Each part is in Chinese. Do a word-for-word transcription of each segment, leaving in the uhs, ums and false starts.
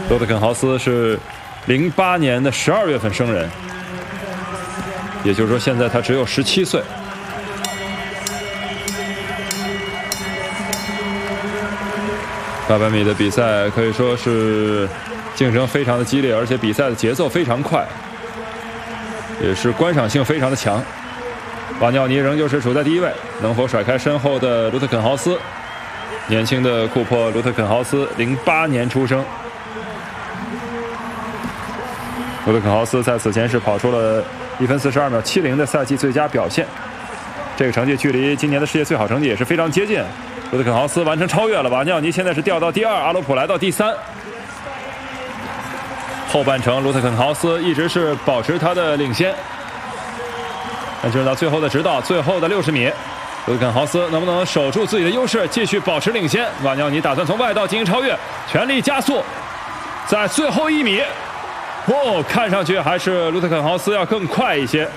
罗德肯豪斯是零八年的十二月份生人，也就是说现在他只有十七岁。八百米的比赛可以说是竞争非常的激烈，而且比赛的节奏非常快，也是观赏性非常的强。瓦尼奥尼仍旧是处在第一位，能否甩开身后的卢特肯豪斯？年轻的库珀·卢特肯豪斯，零八年出生。卢特肯豪斯在此前是跑出了一分四十二秒七零的赛季最佳表现，这个成绩距离今年的世界最好成绩也是非常接近。卢特肯豪斯完成超越了瓦尼奥尼，现在是掉到第二，阿罗普来到第三。后半程，卢特肯豪斯一直是保持他的领先。那进入到最后的直道，最后的六十米，卢特肯豪斯能不能守住自己的优势，继续保持领先？瓦尼奥尼打算从外道进行超越，全力加速，在最后一米，哦，看上去还是卢特肯豪斯要更快一些。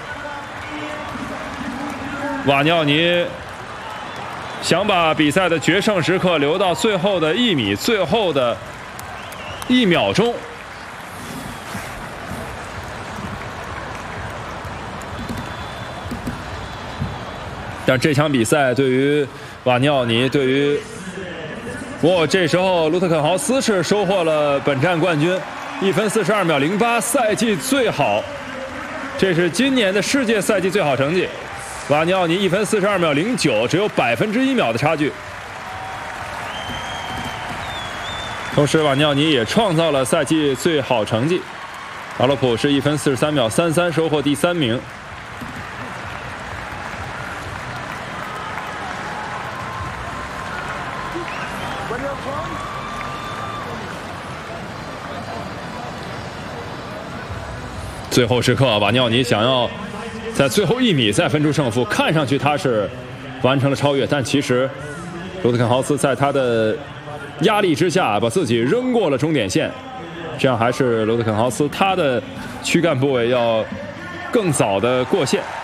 瓦尼奥尼想把比赛的决胜时刻留到最后的一米，最后的一秒钟。但这场比赛对于瓦尼奥尼，对于哇，这时候卢特肯豪斯是收获了本站冠军，一分四十二秒零八，赛季最好，这是今年的世界赛季最好成绩。瓦尼奥尼一分四十二秒零九，只有百分之一秒的差距。同时，瓦尼奥尼也创造了赛季最好成绩。阿罗普是一分四十三秒三三，收获第三名。最后时刻，瓦尼奥尼想要在最后一米再分出胜负，看上去他是完成了超越，但其实罗德肯豪斯在他的压力之下把自己扔过了终点线，这样还是罗德肯豪斯他的躯干部位要更早的过线。